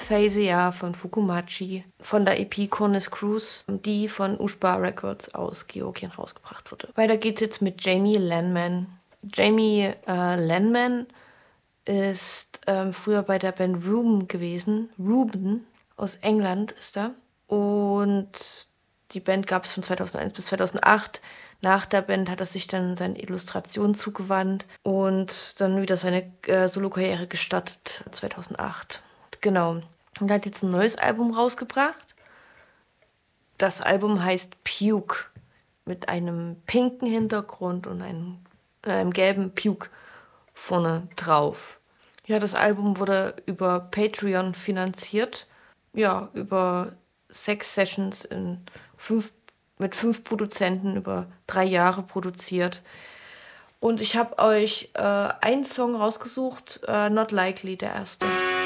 Aphasia von Fukumachi, von der EP Cornus Cruise, die von Ushba Records aus Georgien rausgebracht wurde. Weiter geht's jetzt mit Jamie Lanman. Jamie Lanman ist früher bei der Band Ruben gewesen. Ruben aus England ist er. Und die Band gab es von 2001 bis 2008. Nach der Band hat er sich dann seinen Illustrationen zugewandt und dann wieder seine Solokarriere gestartet 2008. Genau. Und er hat jetzt ein neues Album rausgebracht. Das Album heißt Puke mit einem pinken Hintergrund und einem gelben Puke vorne drauf. Ja, das Album wurde über Patreon finanziert. Ja, über 6 Sessions mit 5 Produzenten über 3 Jahre produziert. Und ich habe euch einen Song rausgesucht, Not Likely, der erste.